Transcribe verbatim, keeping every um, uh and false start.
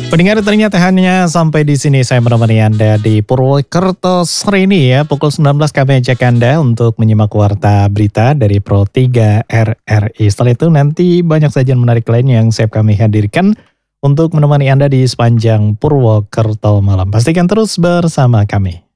Pendengar, ternyata hanya sampai di sini saya menemani Anda di Purwokerto sore ini ya. Pukul sembilan belas kami ajak Anda untuk menyimak warta berita dari Pro tiga R R I. Setelah itu nanti banyak sajian menarik lain yang siap kami hadirkan untuk menemani Anda di sepanjang Purwokerto malam. Pastikan terus bersama kami.